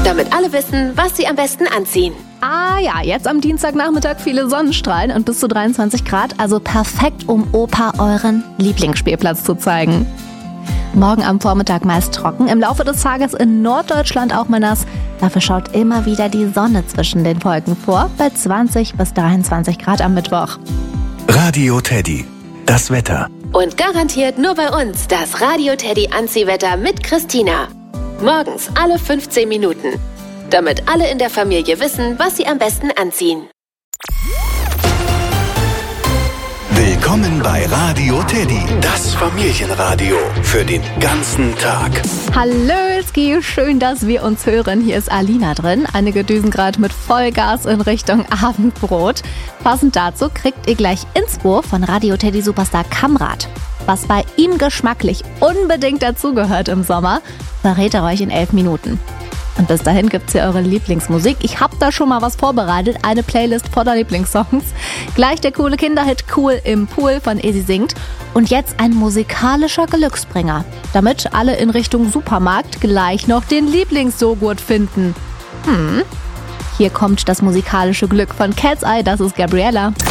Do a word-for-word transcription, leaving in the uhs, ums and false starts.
damit alle wissen, was sie am besten anziehen. Ah ja, jetzt am Dienstagnachmittag viele Sonnenstrahlen und bis zu dreiundzwanzig Grad, also perfekt, um Opa euren Lieblingsspielplatz zu zeigen. Morgen am Vormittag meist trocken, im Laufe des Tages in Norddeutschland auch mal nass. Dafür schaut immer wieder die Sonne zwischen den Wolken vor, bei zwanzig bis dreiundzwanzig Grad am Mittwoch. Radio Teddy, das Wetter. Und garantiert nur bei uns das Radio Teddy Anziehwetter mit Christina. Morgens alle fünfzehn Minuten. Damit alle in der Familie wissen, was sie am besten anziehen. Willkommen bei Radio Teddy, das Familienradio für den ganzen Tag. Hallöski, schön, dass wir uns hören. Hier ist Alina drin. Einige düsen gerade mit Vollgas in Richtung Abendbrot. Passend dazu kriegt ihr gleich Inspo von Radio Teddy Superstar Kamrat. Was bei ihm geschmacklich unbedingt dazugehört im Sommer, verrät er euch in elf Minuten. Und bis dahin gibt's hier eure Lieblingsmusik. Ich hab da schon mal was vorbereitet, eine Playlist voller Lieblingssongs. Gleich der coole Kinderhit Cool im Pool von Esi singt. Und jetzt ein musikalischer Glücksbringer, damit alle in Richtung Supermarkt gleich noch den Lieblingsjoghurt finden. Hm, hier kommt das musikalische Glück von Cat's Eye, das ist Gabriella.